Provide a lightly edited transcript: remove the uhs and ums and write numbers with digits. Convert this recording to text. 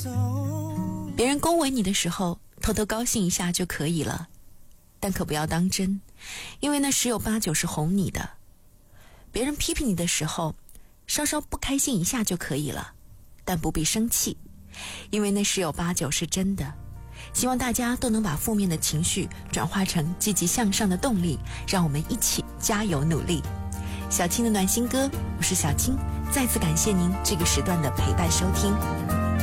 别人恭维你的时候，偷偷高兴一下就可以了，但可不要当真，因为那十有八九是哄你的。别人批评你的时候，稍稍不开心一下就可以了，但不必生气，因为那十有八九是真的。希望大家都能把负面的情绪转化成积极向上的动力，让我们一起加油努力。小青的暖心歌，我是小青，再次感谢您这个时段的陪伴收听。